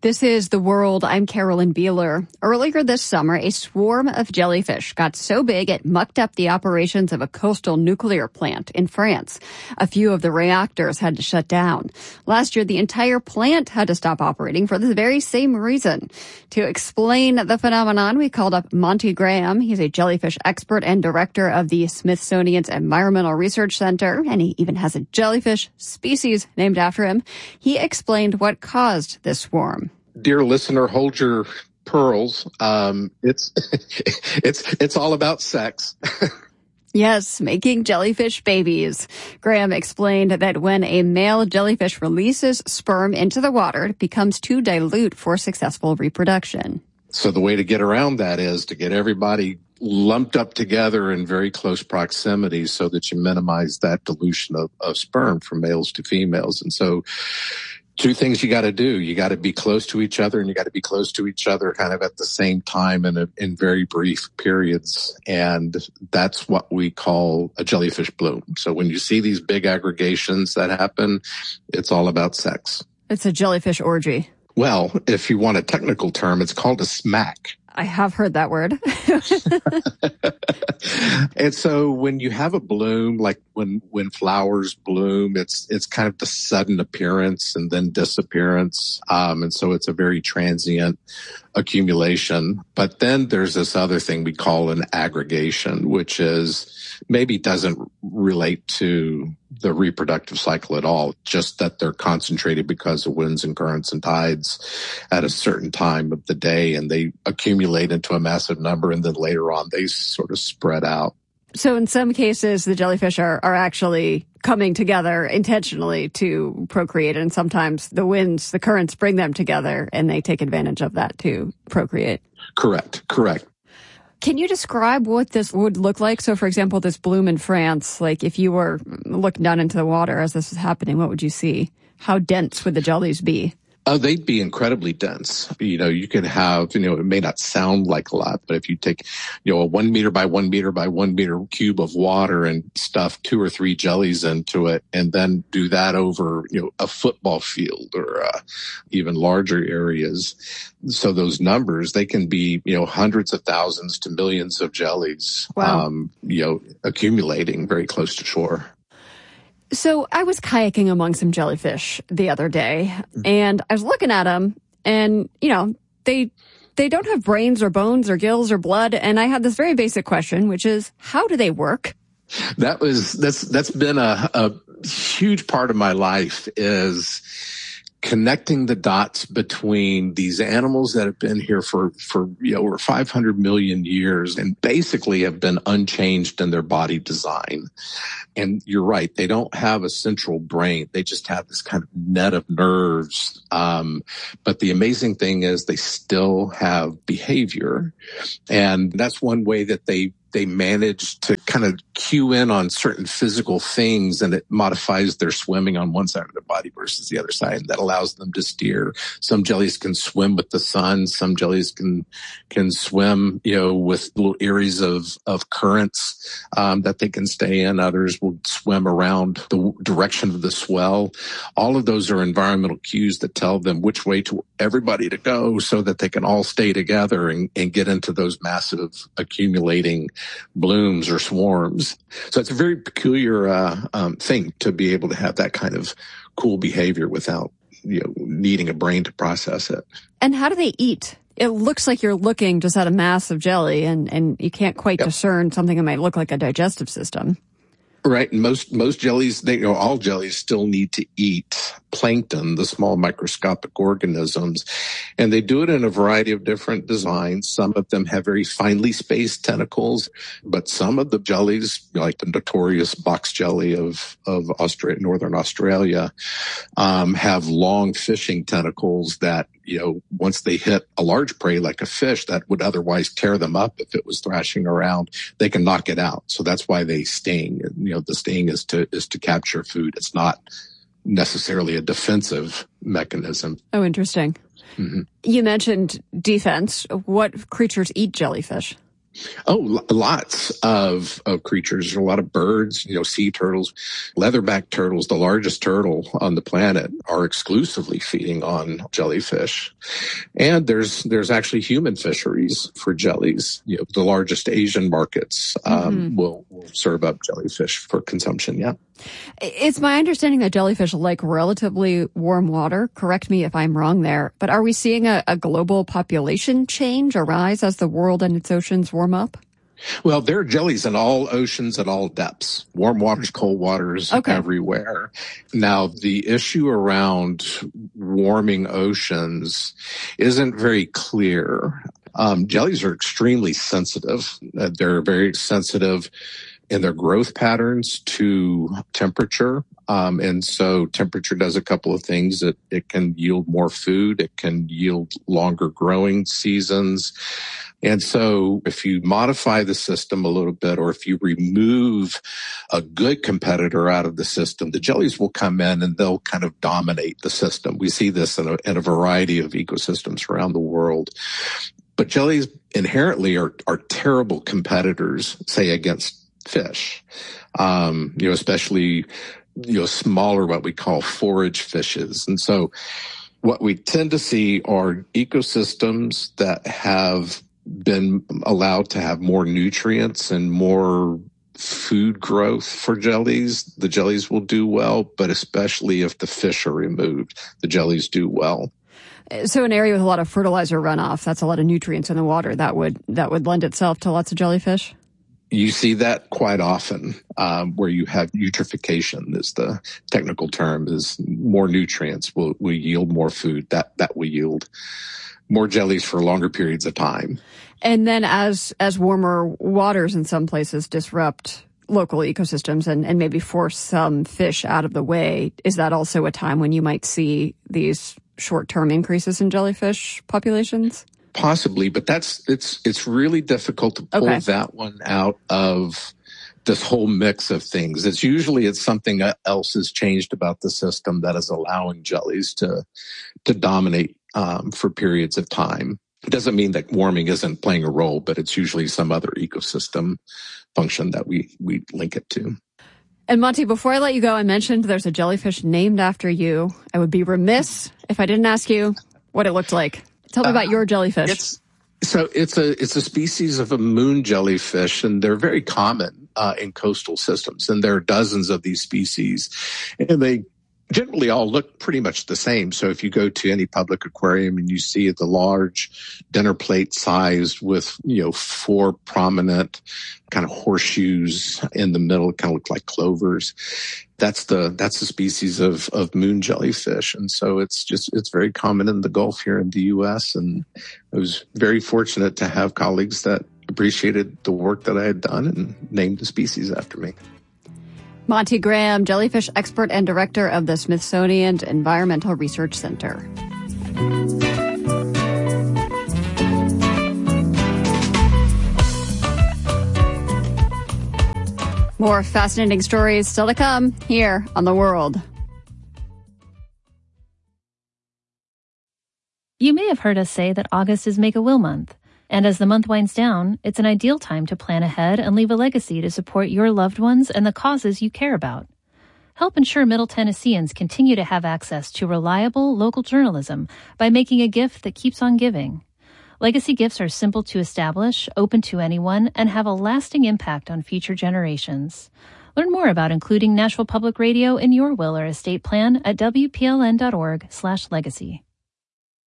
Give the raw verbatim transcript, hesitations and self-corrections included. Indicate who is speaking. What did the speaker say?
Speaker 1: This is The World. I'm Carolyn Beeler. Earlier this summer, a swarm of jellyfish got so big it mucked up the operations of a coastal nuclear plant in France. A few of the reactors had to shut down. Last year, the entire plant had to stop operating for this very same reason. To explain the phenomenon, we called up Monty Graham. He's a jellyfish expert and director of the Smithsonian's Environmental Research Center, and he even has a jellyfish species named after him. He explained what caused this swarm.
Speaker 2: Dear listener, hold your pearls. Um, it's it's it's all about sex.
Speaker 1: Yes, making jellyfish babies. Graham explained that when a male jellyfish releases sperm into the water, it becomes too dilute for successful reproduction.
Speaker 2: So the way to get around that is to get everybody lumped up together in very close proximity so that you minimize that dilution of, of sperm from males to females. And so two things you got to do. You got to be close to each other, and you got to be close to each other kind of at the same time in, a, in very brief periods. And that's what we call a jellyfish bloom. So when you see these big aggregations that happen, it's all about sex.
Speaker 1: It's a jellyfish orgy.
Speaker 2: Well, if you want a technical term, it's called a smack.
Speaker 1: I have heard that word.
Speaker 2: And so when you have a bloom, like when, when flowers bloom, it's, it's kind of the sudden appearance and then disappearance. Um, and so it's a very transient accumulation. But then there's this other thing we call an aggregation, which is maybe doesn't relate to the reproductive cycle at all, just that they're concentrated because of winds and currents and tides at a certain time of the day, and they accumulate into a massive number, and then later on they sort of spread out.
Speaker 1: So in some cases, the jellyfish are, are actually coming together intentionally to procreate, and sometimes the winds, the currents bring them together, and they take advantage of that to procreate.
Speaker 2: Correct, correct.
Speaker 1: Can you describe what this would look like? So, for example, this bloom in France, like if you were looking down into the water as this is happening, what would you see? How dense would the jellies be?
Speaker 2: Oh, they'd be incredibly dense. You know, you could have, you know, it may not sound like a lot, but if you take, you know, a one meter by one meter by one meter cube of water and stuff two or three jellies into it, and then do that over, you know, a football field or uh, even larger areas. So those numbers, they can be, you know, hundreds of thousands to millions of jellies,
Speaker 1: wow.
Speaker 2: um, you know, accumulating very close to shore.
Speaker 1: So I was kayaking among some jellyfish the other day, and I was looking at them, and, you know, they they don't have brains or bones or gills or blood, and I had this very basic question, which is, how do they work?
Speaker 2: That was that's that's been a, a huge part of my life, is connecting the dots between these animals that have been here for, for, you know, over five hundred million years and basically have been unchanged in their body design. And you're right, they don't have a central brain. They just have this kind of net of nerves. Um, but the amazing thing is they still have behavior. And that's one way that they they manage to kind of cue in on certain physical things, and it modifies their swimming on one side of their body versus the other side. And that allows them to steer. Some jellies can swim with the sun. Some jellies can, can swim, you know, with little areas of, of currents, um, that they can stay in. Others will swim around the direction of the swell. All of those are environmental cues that tell them which way to everybody to go so that they can all stay together and, and get into those massive accumulating blooms or swarms. So it's a very peculiar uh, um, thing to be able to have that kind of cool behavior without, you know, needing a brain to process it.
Speaker 1: And how do they eat? It looks like you're looking just at a mass of jelly, and, and you can't quite yep. discern something that might look like a digestive system.
Speaker 2: Right. And most, most jellies, they, you know, all jellies still need to eat plankton, the small microscopic organisms. And they do it in a variety of different designs. Some of them have very finely spaced tentacles, but some of the jellies, like the notorious box jelly of, of Australia, Northern Australia, um, have long fishing tentacles that, you know, once they hit a large prey like a fish that would otherwise tear them up if it was thrashing around, they can knock it out. So that's why they sting. You know, the sting is to, is to capture food. It's not necessarily a defensive mechanism.
Speaker 1: Oh, interesting. Mm-hmm. You mentioned defense. What creatures eat jellyfish?
Speaker 2: Oh, lots of, of creatures. A lot of birds, you know, sea turtles, leatherback turtles, the largest turtle on the planet, are exclusively feeding on jellyfish. And there's there's actually human fisheries for jellies. You know, the largest Asian markets um, mm-hmm. will, will serve up jellyfish for consumption. Yeah.
Speaker 1: It's my understanding that jellyfish like relatively warm water. Correct me if I'm wrong there. But are we seeing a, a global population change arise as the world and its oceans warm up?
Speaker 2: Well, there are jellies in all oceans at all depths, warm waters, cold waters, okay. everywhere. Now, the issue around warming oceans isn't very clear. Um, jellies are extremely sensitive. Uh, they're very sensitive in their growth patterns to temperature. Um, and so temperature does a couple of things. It, it can yield more food. It can yield longer growing seasons. And so if you modify the system a little bit, or if you remove a good competitor out of the system, the jellies will come in and they'll kind of dominate the system. We see this in a, in a variety of ecosystems around the world. But jellies inherently are, are terrible competitors, say, against fish, um, you know, especially, you know, smaller, what we call forage fishes. And so what we tend to see are ecosystems that have been allowed to have more nutrients and more food growth for jellies. The jellies will do well, but especially if the fish are removed, the jellies do well.
Speaker 1: So an area with a lot of fertilizer runoff, that's a lot of nutrients in the water, that would that would lend itself to lots of jellyfish?
Speaker 2: You see that quite often, um, where you have eutrophication is the technical term, is more nutrients will, will yield more food. That, that will yield more jellies for longer periods of time.
Speaker 1: And then as, as warmer waters in some places disrupt local ecosystems and, and maybe force some fish out of the way, is that also a time when you might see these short-term increases in jellyfish populations?
Speaker 2: Possibly, but that's it's it's really difficult to pull okay. that one out of this whole mix of things. It's usually it's something else has changed about the system that is allowing jellies to to dominate um, for periods of time. It doesn't mean that warming isn't playing a role, but it's usually some other ecosystem function that we we link it to.
Speaker 1: And Monty, before I let you go, I mentioned there's a jellyfish named after you. I would be remiss if I didn't ask you what it looked like. Tell me about your jellyfish.
Speaker 2: Uh, it's, so it's a it's a species of a moon jellyfish, and they're very common uh, in coastal systems. And there are dozens of these species, and they generally all look pretty much the same. So if you go to any public aquarium and you see the large dinner plate sized with, you know, four prominent kind of horseshoes in the middle, kind of look like clovers. That's the, that's the species of, of moon jellyfish. And so it's just, it's very common in the Gulf here in the U S. And I was very fortunate to have colleagues that appreciated the work that I had done and named the species after me.
Speaker 1: Monty Graham, jellyfish expert and director of the Smithsonian Environmental Research Center. More fascinating stories still to come here on The World.
Speaker 3: You may have heard us say that August is Make-A-Will Month. And as the month winds down, it's an ideal time to plan ahead and leave a legacy to support your loved ones and the causes you care about. Help ensure Middle Tennesseans continue to have access to reliable local journalism by making a gift that keeps on giving. Legacy gifts are simple to establish, open to anyone, and have a lasting impact on future generations. Learn more about including Nashville Public Radio in your will or estate plan at W P L N dot org slash legacy.